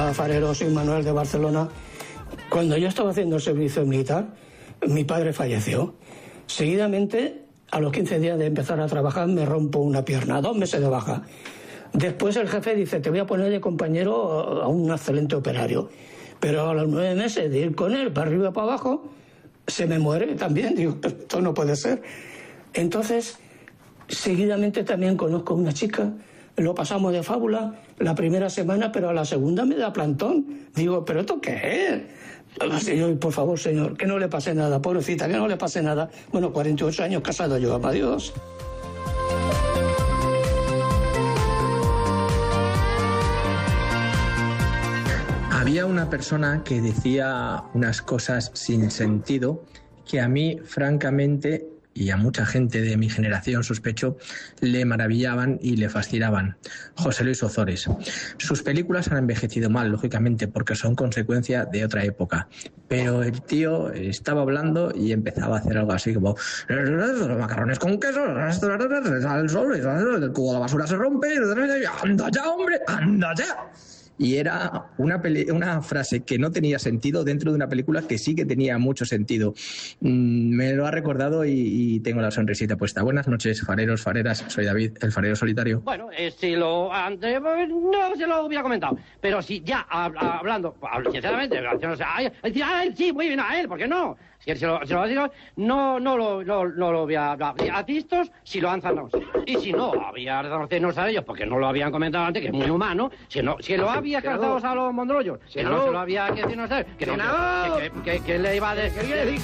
Hola, Farero, soy Manuel de Barcelona. Cuando yo estaba haciendo el servicio militar, mi padre falleció. Seguidamente, a los 15 días de empezar a trabajar, me rompo una pierna, 2 meses de baja. Después el jefe dice, te voy a poner de compañero a un excelente operario. Pero a los 9 meses de ir con él para arriba y para abajo, se me muere también. Digo, esto no puede ser. Entonces, seguidamente también conozco a una chica, lo pasamos de fábula la primera semana, pero a la segunda me da plantón. Digo, ¿pero esto qué es? Señor, por favor, señor, que no le pase nada, pobrecita, que no le pase nada. Bueno, 48 años casado yo, adiós. Había una persona que decía unas cosas sin sentido que a mí, francamente, y a mucha gente de mi generación, sospecho, le maravillaban y le fascinaban. José Luis Ozores. Sus películas han envejecido mal, lógicamente, porque son consecuencia de otra época. Pero el tío estaba hablando y empezaba a hacer algo así como los macarrones con queso, sale el sol, el cubo de la basura se rompe, ¡anda ya, hombre! ¡Anda ya! Y era una frase que no tenía sentido dentro de una película que sí que tenía mucho sentido. Me lo ha recordado y tengo la sonrisita puesta. Buenas noches, fareros, fareras. Soy David, el farero solitario. Bueno, si lo antes no se lo hubiera comentado. Pero si ya hablando, sinceramente, decir, sí, muy bien a él, ¿por qué no? Si él se lo ha dicho, no lo había visto, si lo han zanado. Y si no, había reconocernos a ellos, porque no lo habían comentado antes, que es muy humano, si lo había calzado a los mondrollos, que no se lo había que decirnos a él, que le iba a decir,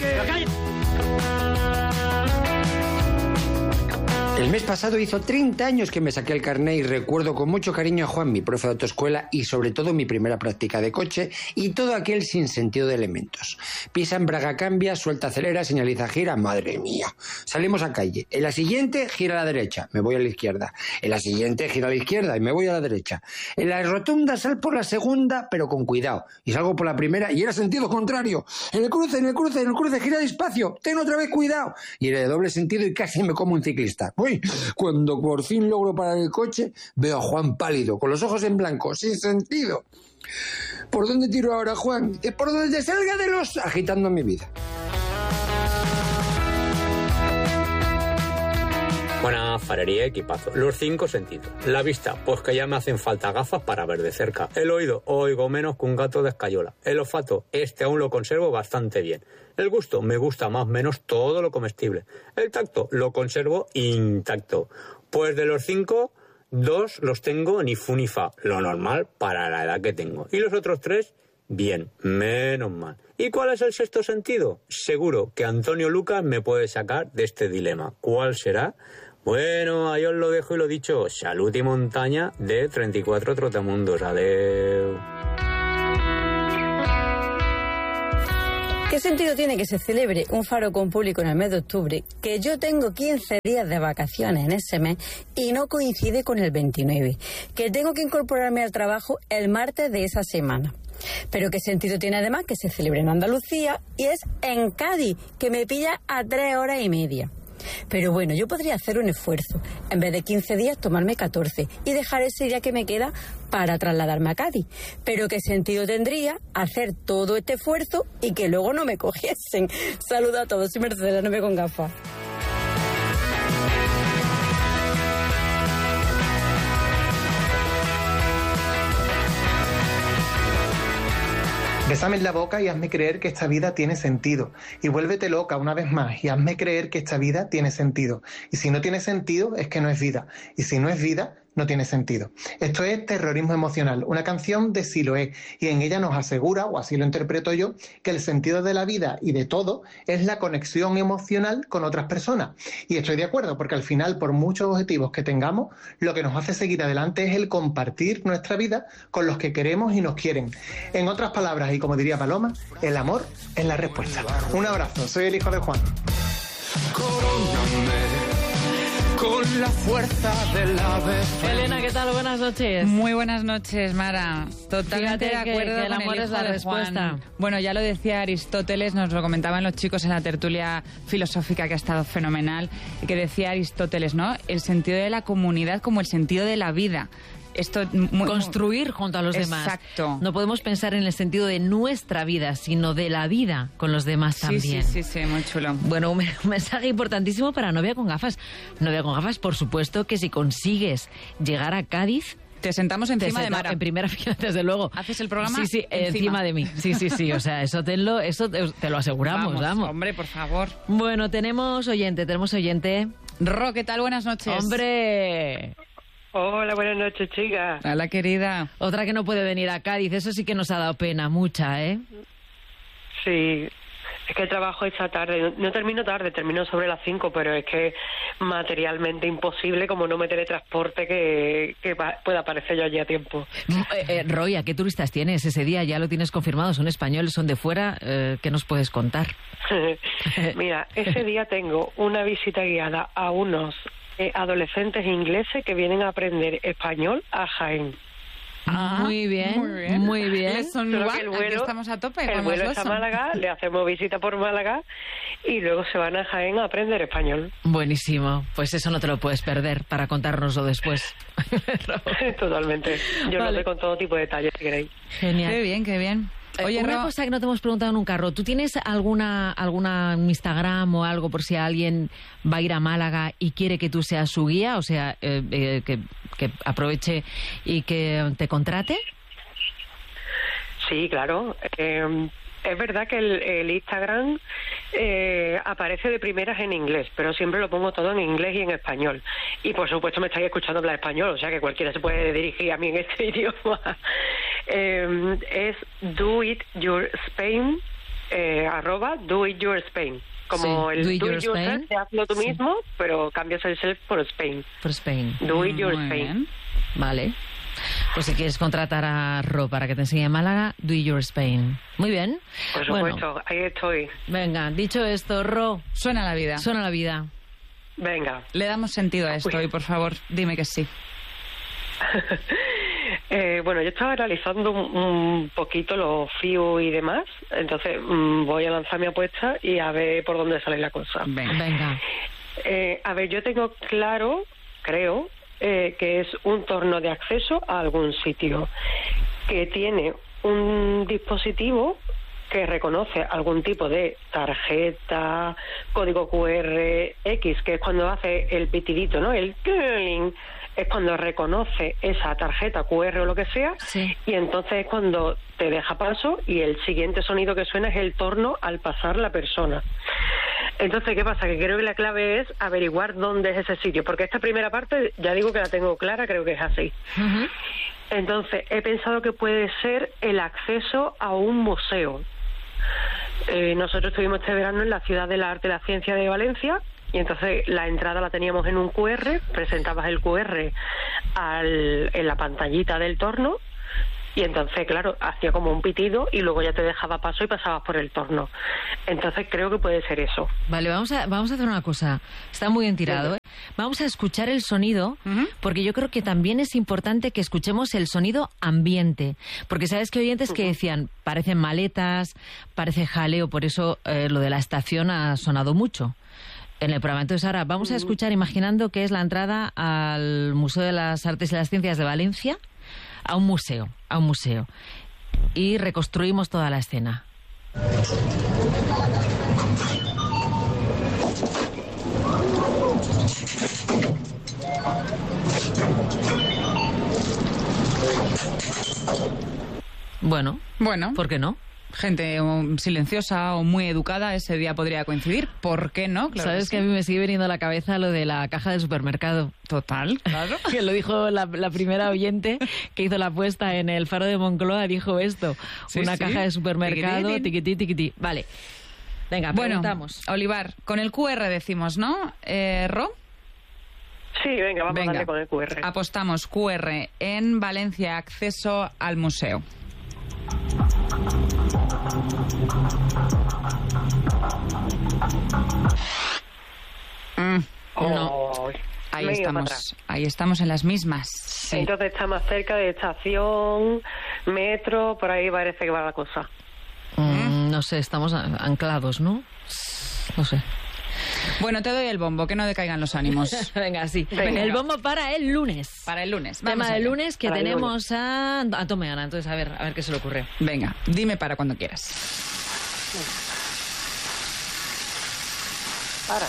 El mes pasado hizo 30 años que me saqué el carné y recuerdo con mucho cariño a Juan, mi profe de autoescuela, y sobre todo mi primera práctica de coche y todo aquel sinsentido de elementos. Pisa, embraga, cambia, suelta, acelera, señaliza, gira, madre mía. Salimos a calle. En la siguiente, gira a la derecha, me voy a la izquierda. En la siguiente, gira a la izquierda y me voy a la derecha. En la rotonda sal por la segunda, pero con cuidado. Y salgo por la primera y era sentido contrario. En el cruce, gira despacio, ten otra vez cuidado. Y era de doble sentido y casi me como un ciclista. Uy, cuando por fin logro parar el coche, veo a Juan pálido, con los ojos en blanco, sin sentido. ¿Por dónde tiro ahora, Juan? Por donde salga de los... agitando mi vida. Buena farería, equipazo. Los 5 sentidos. La vista, pues que ya me hacen falta gafas para ver de cerca. El oído, oigo menos que un gato de escayola. El olfato, aún lo conservo bastante bien. El gusto, me gusta más o menos todo lo comestible. El tacto, lo conservo intacto. Pues de los 5, 2 los tengo ni fu ni fa. Lo normal para la edad que tengo. Y los otros 3, bien, menos mal. ¿Y cuál es el sexto sentido? Seguro que Antonio Lucas me puede sacar de este dilema. ¿Cuál será? Bueno, ahí os lo dejo y lo dicho. Salud y montaña de 34 Trotamundos. Adeu. ¿Qué sentido tiene que se celebre un faro con público en el mes de octubre, que yo tengo 15 días de vacaciones en ese mes y no coincide con el 29, que tengo que incorporarme al trabajo el martes de esa semana? Pero qué sentido tiene además que se celebre en Andalucía y es en Cádiz, que me pilla a 3 horas y media. Pero bueno, yo podría hacer un esfuerzo. En vez de 15 días, tomarme 14 y dejar ese día que me queda para trasladarme a Cádiz. Pero qué sentido tendría hacer todo este esfuerzo y que luego no me cogiesen. Saludo a todos, soy Mercedes, no me con gafas. Bésame en la boca y hazme creer que esta vida tiene sentido. Y vuélvete loca una vez más y hazme creer que esta vida tiene sentido. Y si no tiene sentido, es que no es vida. Y si no es vida, no tiene sentido. Esto es Terrorismo Emocional, una canción de Siloé, y en ella nos asegura, o así lo interpreto yo, que el sentido de la vida y de todo es la conexión emocional con otras personas. Y estoy de acuerdo, porque al final, por muchos objetivos que tengamos, lo que nos hace seguir adelante es el compartir nuestra vida con los que queremos y nos quieren. En otras palabras, y como diría Paloma, el amor es la respuesta. Un abrazo, soy el hijo de Juan. Con la fuerza del ave. Elena, ¿qué tal? Buenas noches. Muy buenas noches, Mara. Totalmente de acuerdo que el amor es la respuesta. Bueno, ya lo decía Aristóteles, nos lo comentaban los chicos en la tertulia filosófica que ha estado fenomenal, que decía Aristóteles, ¿no? El sentido de la comunidad como el sentido de la vida. esto construir junto a los demás. Exacto. No podemos pensar en el sentido de nuestra vida, sino de la vida con los demás también. Sí, muy chulo. Bueno, un mensaje importantísimo para Novia con Gafas. Novia con Gafas, por supuesto que si consigues llegar a Cádiz, te sentamos encima de Mara. En primera fila, desde luego. ¿Haces el programa? Sí, encima de mí. Sí. O sea, eso te lo aseguramos, vamos. Hombre, por favor. Bueno, tenemos oyente. Ro, ¿qué tal? Buenas noches. ¡Hombre! Hola, buenas noches, chicas. Hola, querida. Otra que no puede venir a Cádiz. Eso sí que nos ha dado pena, mucha, ¿eh? Sí. Es que trabajo esta tarde, no termino tarde, termino sobre las 5, pero es que materialmente imposible, como no me teletransporte, que pueda aparecer yo allí a tiempo. Roy, ¿a qué turistas tienes ese día? Ya lo tienes confirmado, ¿son españoles, son de fuera? ¿Qué nos puedes contar? Mira, ese día tengo una visita guiada a unos adolescentes ingleses que vienen a aprender español a Jaén. Muy bien. Son igual, aquí estamos a tope. El vuelo está a Málaga, le hacemos visita por Málaga y luego se van a Jaén a aprender español. Buenísimo. Pues eso no te lo puedes perder para contárnoslo después. Totalmente. Yo lo doy con todo tipo de detalles, si queréis. Genial. Qué bien. Oye, una cosa que no te hemos preguntado nunca, Ro, ¿tú tienes alguna Instagram o algo por si alguien va a ir a Málaga y quiere que tú seas su guía? O sea, que aproveche y que te contrate. Sí, claro. Es verdad que el Instagram aparece de primeras en inglés, pero siempre lo pongo todo en inglés y en español. Y por supuesto me estáis escuchando hablar español, o sea que cualquiera se puede dirigir a mí en este idioma. Es doitYourSpain, @doitYourSpain. Como sí, el do it yourself, te hazlo tú mismo, pero cambias el self por Spain. Por Spain. Do it your Spain. Vale. Pues si quieres contratar a Ro para que te enseñe Málaga, Do Your Spain. Muy bien. Por supuesto, ahí estoy. Venga, dicho esto, Ro. Suena la vida. Suena la vida. Venga. Le damos sentido a esto y por favor, dime que sí. Bueno, yo estaba analizando un poquito los FIU y demás, entonces voy a lanzar mi apuesta y a ver por dónde sale la cosa. Venga. A ver, yo tengo claro, creo, que es un torno de acceso a algún sitio, que tiene un dispositivo que reconoce algún tipo de tarjeta, código QR, X, que es cuando hace el pitidito, ¿no? El curling, es cuando reconoce esa tarjeta QR o lo que sea, sí. Y entonces es cuando te deja paso y el siguiente sonido que suena es el torno al pasar la persona. Entonces, ¿qué pasa? Que creo que la clave es averiguar dónde es ese sitio, porque esta primera parte ya digo que la tengo clara, creo que es así. Uh-huh. Entonces, he pensado que puede ser el acceso a un museo. Nosotros estuvimos este verano en la Ciudad del Arte y la Ciencia de Valencia, y entonces la entrada la teníamos en un QR, presentabas el QR en la pantallita del torno, y entonces, claro, hacía como un pitido y luego ya te dejaba paso y pasabas por el torno. Entonces creo que puede ser eso. Vale, vamos a hacer una cosa. Está muy bien tirado, ¿eh? Vamos a escuchar el sonido, porque yo creo que también es importante que escuchemos el sonido ambiente. Porque sabes que oyentes que decían, parecen maletas, parece jaleo, por eso lo de la estación ha sonado mucho en el programa. Entonces ahora vamos a escuchar imaginando que es la entrada al Museo de las Artes y las Ciencias de Valencia, a un museo. Y reconstruimos toda la escena. Bueno, ¿por qué no? Gente silenciosa o muy educada ese día podría coincidir. ¿Por qué no? Claro. Sabes que a mí me sigue viniendo a la cabeza lo de la caja del supermercado. Total, claro. Que lo dijo la primera oyente que hizo la apuesta en el Faro de Moncloa, dijo esto. Sí, una caja de supermercado, tiquití. Vale. Venga, preguntamos. Bueno, Olivar, con el QR decimos, ¿no? ¿Ro? Sí, venga, vamos a darle con el QR. Apostamos QR en Valencia, acceso al museo. No. Ahí estamos en las mismas. Sí. Entonces está más cerca de estación, metro, por ahí parece que va la cosa. No sé, estamos anclados, ¿no? No sé. Bueno, te doy el bombo, que no decaigan los ánimos. Venga, sí. Venga. El bombo para el lunes. Para el lunes. Tema del lunes que Para el tenemos a Tome Ana. Entonces, a ver qué se le ocurre. Venga, dime para cuando quieras. Para.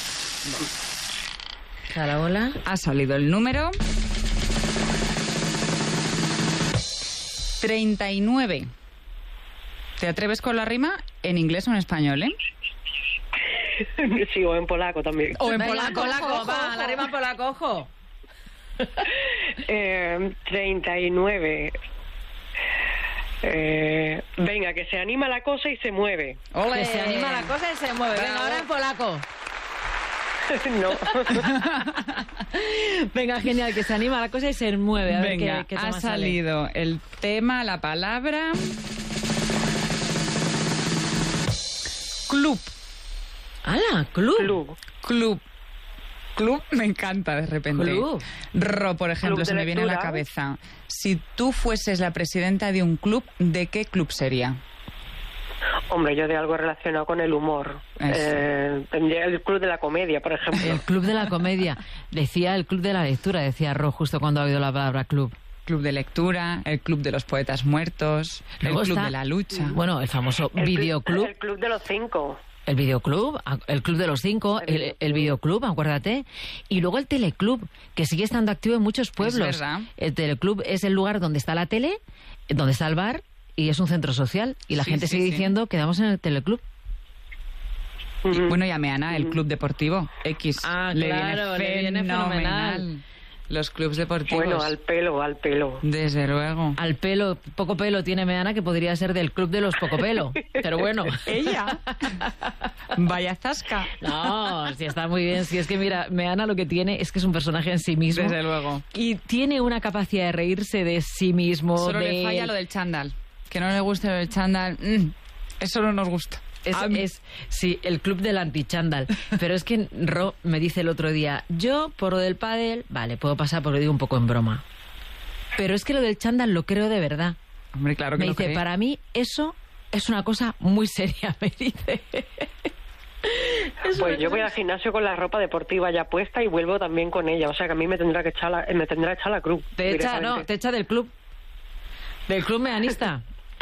Hola. Ha salido el número 39. ¿Te atreves con la rima en inglés o en español, Sí, o en polaco también. O en polaco, va, la rima polaco, ojo. 39. Venga, que se anima la cosa y se mueve. Que se anima la cosa y se mueve. Venga, ahora en polaco. No. Venga, genial, que se anima la cosa y se mueve. A ver Venga, qué ha tema salido el tema, la palabra... Club. ¡Hala! Club. Club me encanta de repente. Club. Ro, por ejemplo, Club de se me viene a la lectura. cabeza. Si tú fueses la presidenta de un club, ¿de qué club sería? Hombre, yo de algo relacionado con el humor. Tendría el club de la comedia, por ejemplo. El club de la comedia. Decía el club de la lectura, decía Ro justo cuando ha oído la palabra club. Club de lectura, el club de los poetas muertos, Luego el club está, de la lucha. Bueno, el famoso videoclub. El club de los 5. El videoclub, el club de los 5, el videoclub, acuérdate. Y luego el teleclub, que sigue estando activo en muchos pueblos. Es verdad. El teleclub es el lugar donde está la tele, donde está el bar, y es un centro social. Y la gente sigue diciendo, quedamos en el teleclub. Bueno, llame a Ana, el club deportivo X. Le viene fenomenal. Los clubs deportivos. Bueno, al pelo. Desde luego. Al pelo, poco pelo tiene Meana, que podría ser del club de los poco pelo. Pero bueno. Ella. Vaya zasca. No, si está muy bien. Si es que mira, Meana lo que tiene es que es un personaje en sí mismo. Desde luego. Y tiene una capacidad de reírse de sí mismo. Solo le falla lo del chándal. Que no le guste lo del chándal. Eso no nos gusta. Sí, el club del antichándal. Pero es que Ro me dice el otro día, yo por lo del pádel, vale, puedo pasar porque lo digo un poco en broma. Pero es que lo del chándal lo creo de verdad. Hombre, claro que me lo dice, cree. para mí eso es una cosa muy seria, me dice. Pues yo voy al gimnasio con la ropa deportiva ya puesta y vuelvo también con ella. O sea que a mí me tendrá que echar la cruz. Te echa del club. Del club meanista.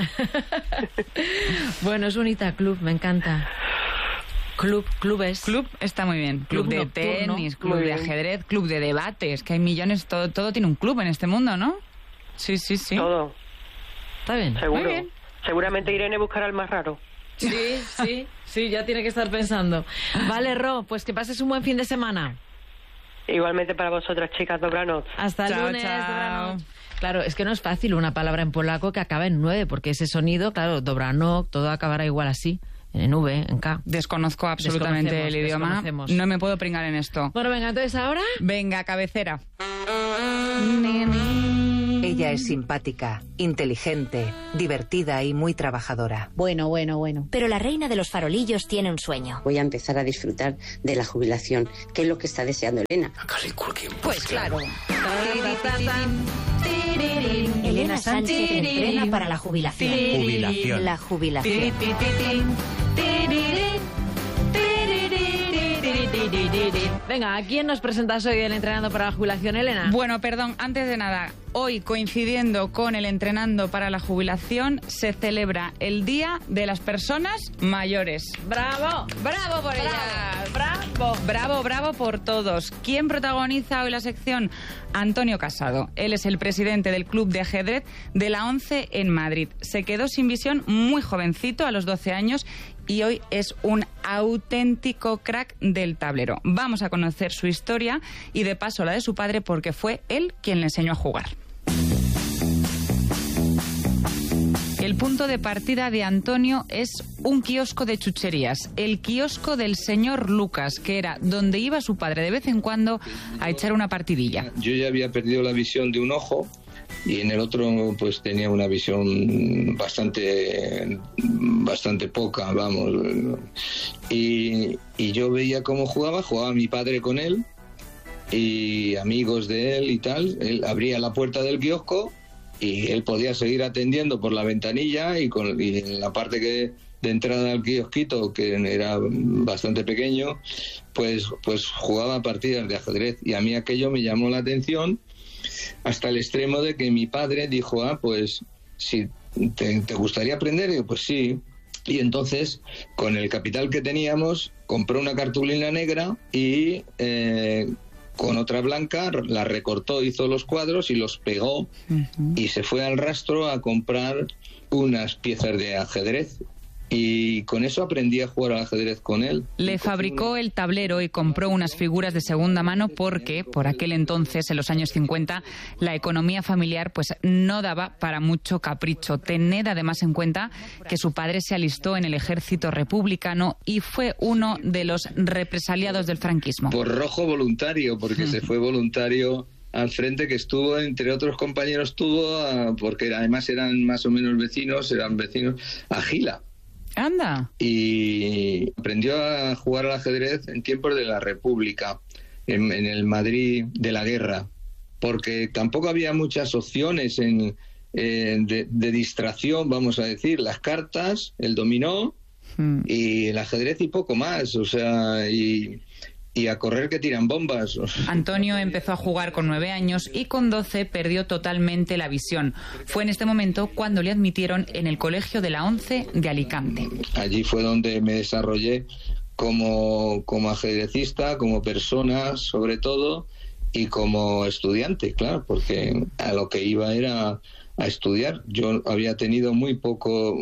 Bueno, es bonita club, me encanta. Clubes. Club está muy bien. Club de nocturno. tenis, club de ajedrez, club de debates, que hay millones, todo tiene un club en este mundo, ¿no? Sí. Todo. Está bien. Seguro. Muy bien. Seguramente Irene buscará el más raro. Sí, ya tiene que estar pensando. Vale, Ro, pues que pases un buen fin de semana. Igualmente para vosotras, chicas, dobranoc. Hasta el Chao, lunes, chao. dobranoc. Claro, es que no es fácil una palabra en polaco que acabe en 9, porque ese sonido, claro, dobranok, todo acabará igual así, en V, en K. Desconozco absolutamente el idioma. Desconocemos. No me puedo pringar en esto. Bueno, venga, entonces ahora... Venga, cabecera. Ella es simpática, inteligente, divertida y muy trabajadora. Bueno. Pero la reina de los farolillos tiene un sueño. Voy a empezar a disfrutar de la jubilación, que es lo que está deseando Elena. Pues claro. Elena Elena Sánchez Sánchez entrena para la jubilación. Jubilación. La jubilación. Venga, ¿a quién nos presentas hoy el Entrenando para la Jubilación, Elena? Bueno, perdón, antes de nada, hoy coincidiendo con el Entrenando para la Jubilación, se celebra el Día de las Personas Mayores. ¡Bravo! ¡Bravo por ellas! ¡Bravo! Bravo por todos. ¿Quién protagoniza hoy la sección? Antonio Casado. Él es el presidente del Club de Ajedrez de la ONCE en Madrid. Se quedó sin visión muy jovencito, a los 12 años, y hoy es un auténtico crack del tablero. Vamos a conocer su historia y de paso la de su padre, porque fue él quien le enseñó a jugar. El punto de partida de Antonio es un kiosco de chucherías, el kiosco del señor Lucas, que era donde iba su padre de vez en cuando a echar una partidilla. Yo ya había perdido la visión de un ojo y en el otro pues tenía una visión bastante poca, vamos. Y yo veía cómo jugaba mi padre con él y amigos de él y tal. Él abría la puerta del kiosco y él podía seguir atendiendo por la ventanilla y en la parte de entrada al kiosquito, que era bastante pequeño, pues jugaba partidas de ajedrez, y a mí aquello me llamó la atención hasta el extremo de que mi padre dijo, pues si te gustaría aprender, y yo, pues sí. Y entonces, con el capital que teníamos, compró una cartulina negra y con otra blanca la recortó, hizo los cuadros y los pegó, y se fue al rastro a comprar unas piezas de ajedrez. Y con eso aprendí a jugar al ajedrez con él. Le fabricó el tablero y compró unas figuras de segunda mano porque, por aquel entonces, en los años 50, la economía familiar pues no daba para mucho capricho. Tened además en cuenta que su padre se alistó en el ejército republicano y fue uno de los represaliados del franquismo. Por rojo voluntario, porque se fue voluntario al frente, que estuvo, entre otros compañeros, porque además eran más o menos vecinos, a Gila. ¡Anda! Y aprendió a jugar al ajedrez en tiempos de la República, en el Madrid de la guerra, porque tampoco había muchas opciones de distracción, vamos a decir, las cartas, el dominó y el ajedrez y poco más, o sea, y a correr que tiran bombas. Antonio empezó a jugar con 9 años y con 12 perdió totalmente la visión. Fue en este momento cuando le admitieron en el colegio de la ONCE de Alicante. Allí fue donde me desarrollé como ajedrecista, como persona sobre todo, y como estudiante, claro, porque a lo que iba era a estudiar. Yo había tenido muy poco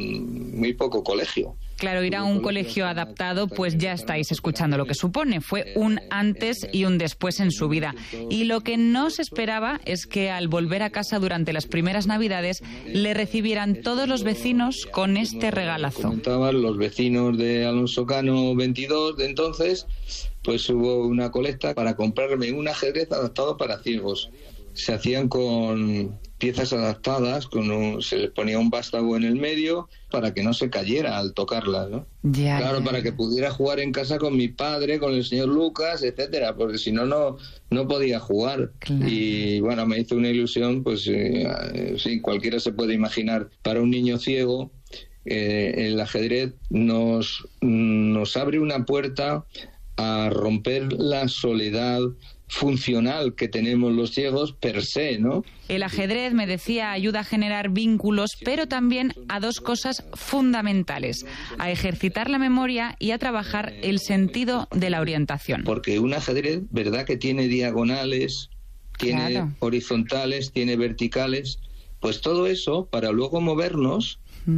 colegio. Claro, ir a un colegio adaptado, pues ya estáis escuchando lo que supone. Fue un antes y un después en su vida. Y lo que no se esperaba es que al volver a casa durante las primeras Navidades le recibieran todos los vecinos con este regalazo. Comentaban los vecinos de Alonso Cano 22 de entonces, pues hubo una colecta para comprarme un ajedrez adaptado para ciegos. Se hacían con piezas adaptadas, se les ponía un vástago en el medio para que no se cayera al tocarlas, ¿no? Claro, para que pudiera jugar en casa con mi padre, con el señor Lucas, etcétera, porque si no, no podía jugar. Claro. Y bueno, me hizo una ilusión, pues sí, cualquiera se puede imaginar. Para un niño ciego, el ajedrez nos abre una puerta a romper la soledad funcional que tenemos los ciegos per se, ¿no? El ajedrez, me decía, ayuda a generar vínculos, pero también a dos cosas fundamentales: a ejercitar la memoria y a trabajar el sentido de la orientación. Porque un ajedrez, ¿verdad?, que tiene diagonales, tiene horizontales, tiene verticales, pues todo eso, para luego movernos,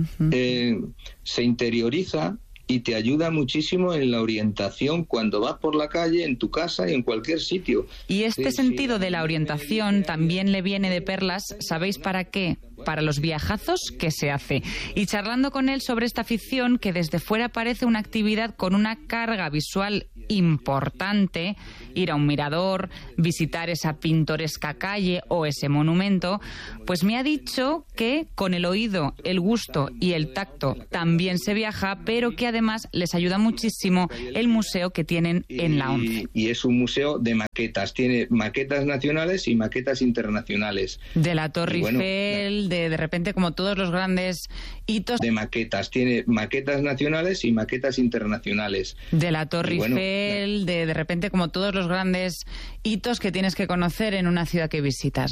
se interioriza y te ayuda muchísimo en la orientación cuando vas por la calle, en tu casa y en cualquier sitio. Y este sentido de la orientación también le viene de perlas, ¿sabéis para qué? Para los viajazos que se hace. Y charlando con él sobre esta afición, que desde fuera parece una actividad con una carga visual importante, ir a un mirador, visitar esa pintoresca calle o ese monumento, pues me ha dicho que con el oído, el gusto y el tacto también se viaja, pero que además les ayuda muchísimo el museo que tienen en la ONCE. Y es un museo de maquetas, tiene maquetas nacionales y maquetas internacionales. De la Torre Eiffel, de repente como todos los grandes hitos. De maquetas, tiene maquetas nacionales y maquetas internacionales. De la Torre Eiffel, de repente como todos los grandes hitos que tienes que conocer en una ciudad que visitas.